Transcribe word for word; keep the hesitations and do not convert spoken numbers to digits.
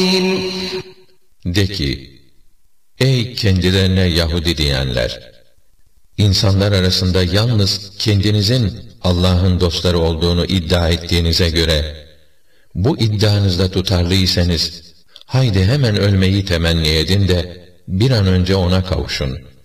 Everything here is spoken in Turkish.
De ki, ey kendilerine Yahudi diyenler! İnsanlar arasında yalnız kendinizin Allah'ın dostları olduğunu iddia ettiğinize göre, bu iddianızda tutarlıysanız, haydi hemen ölmeyi temenni edin de, bir an önce ona kavuşun.